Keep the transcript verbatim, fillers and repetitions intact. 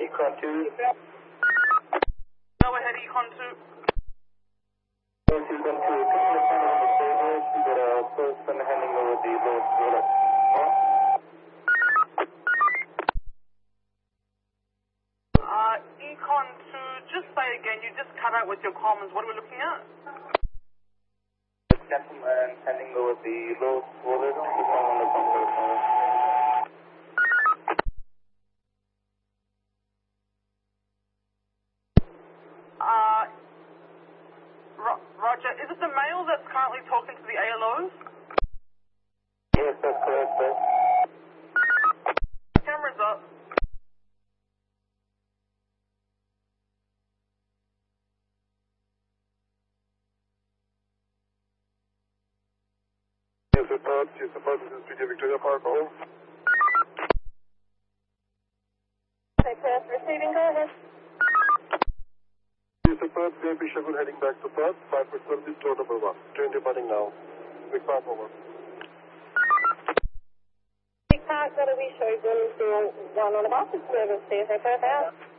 Econ two. Go ahead, Econ two. Yes, Econ two. Picking up on the stairs. We got a person handing over the lowest wallet. Uh, Econ two, just say again, you just cut out with your commas. What are we looking at? Gentleman handing over the lowest wallet. He's not on the phone. Uh, Ro- Roger, is it the male that's currently talking to the A L Os? Yes, that's correct, sir. Camera's up. Yes, sir, third. Yes, sir, this is P J Victoria Park Home. Okay, Perth, receiving, go ahead. Yes, sir, Perth, V I P Shagun heading back to Perth. five for service, door number one. Train departing now. Big Park over. Big Park, got a wee show, one on the bus, it's service, C F F out.